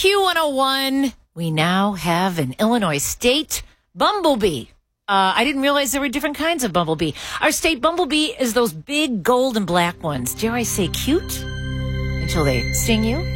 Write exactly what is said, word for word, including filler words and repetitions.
Q one oh one, we now have an Illinois state bumblebee. Uh, I didn't realize there were different kinds of bumblebee. Our state bumblebee is those big gold and black ones. Dare I say cute? Until they sting you.